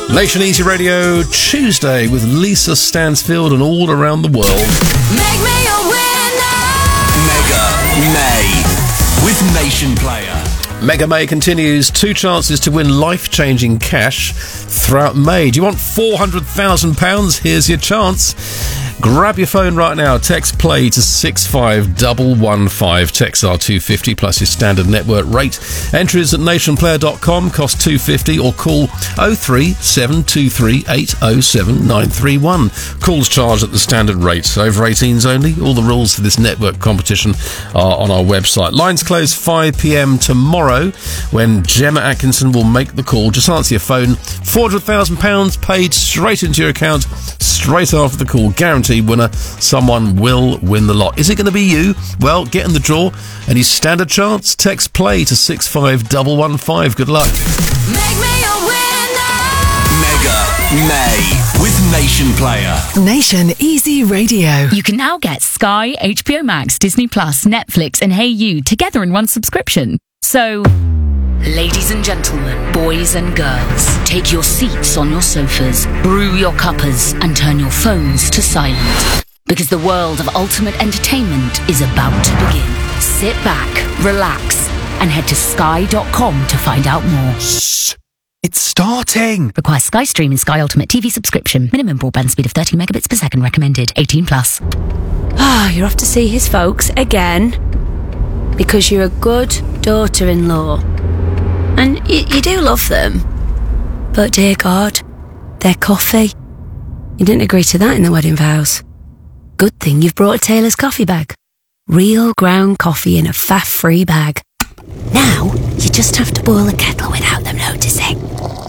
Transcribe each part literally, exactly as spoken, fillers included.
Nation Easy Radio Tuesday with Lisa Stansfield and all around the world. Make me a winner. Mega May with Nation Player. Mega May continues. Two chances to win life-changing cash throughout May. Do you want four hundred thousand pounds? Here's your chance. Grab your phone right now. Text play to six five one one five. Texts are two pounds fifty plus your standard network rate. Entries at nation player dot com cost two pounds fifty or call oh three seven two three eight oh seven nine three one. Calls charged at the standard rate. Over eighteens only. All the rules for this network competition are on our website. Lines close five p.m. tomorrow when Gemma Atkinson will make the call. Just answer your phone. four hundred thousand pounds paid straight into your account straight after the call. Guaranteed winner. Someone will win the lot. Is it going to be you? Well, get in the draw. Any standard chance? Text play to six five one one five. Good luck. Make me a winner. Mega May with Nation Player. Nation Easy Radio. You can now get Sky, H B O Max, Disney Plus, Netflix and Hey You together in one subscription. So, ladies and gentlemen, boys and girls, take your seats on your sofas, brew your cuppers and turn your phones to silent. Because the world of ultimate entertainment is about to begin. Sit back, relax and head to sky dot com to find out more. Shh! It's starting! Requires Sky Stream and Sky Ultimate T V subscription. Minimum broadband speed of thirty megabits per second recommended. eighteen plus. Ah, you're off to see his folks again. Because you're a good daughter-in-law. And y- you do love them. But dear God, their coffee. You didn't agree to that in the wedding vows. Good thing you've brought a Taylor's coffee bag. Real ground coffee in a faff-free bag. Now, you just have to boil the kettle without them noticing.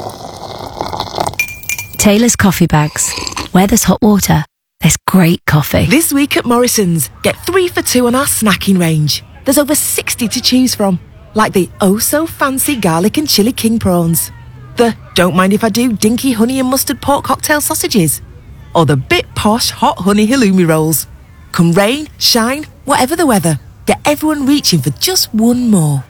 Taylor's coffee bags. Where there's hot water, there's great coffee. This week at Morrison's, get three for two on our snacking range. There's over sixty to choose from, like the oh-so-fancy garlic and chili king prawns, the don't mind if I do dinky honey and mustard pork cocktail sausages, or the bit posh hot honey halloumi rolls. Come rain, shine, whatever the weather, get everyone reaching for just one more.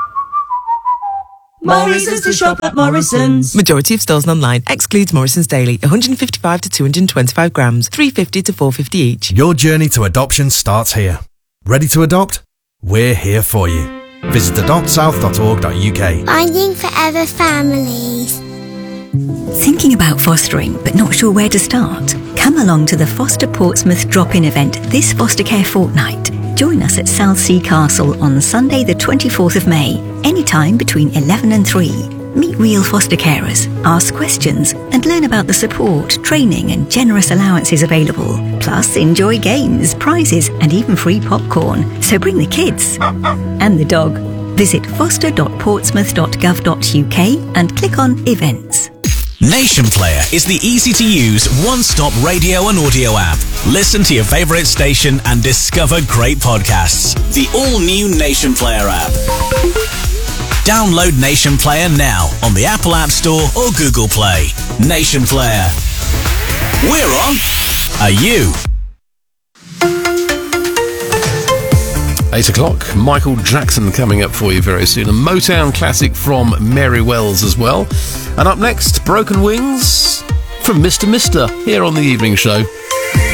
Morrison's to shop at Morrison's. Majority of stores and online. Excludes Morrison's Daily. one fifty-five to two hundred twenty-five grams. three fifty to four fifty each. Your journey to adoption starts here. Ready to adopt? We're here for you. Visit adopt south dot org dot u k. Finding Forever Families. Thinking about fostering but not sure where to start? Come along to the Foster Portsmouth drop-in event this Foster Care Fortnight. Join us at Southsea Castle on Sunday the twenty-fourth of May, anytime between eleven and three. Meet real foster carers, ask questions and learn about the support, training and generous allowances available. Plus enjoy games, prizes and even free popcorn. So bring the kids and the dog. Visit foster dot portsmouth dot gov dot u k and click on events. Nation Player is the easy-to-use one-stop radio and audio app. Listen to your favourite station and discover great podcasts. The all-new Nation Player app. Download Nation Player now on the Apple App Store or Google Play. Nation Player. We're on. Are you? Eight o'clock. Michael Jackson coming up for you very soon. A Motown classic from Mary Wells as well. And up next, Broken Wings from Mister Mister here on The Evening Show.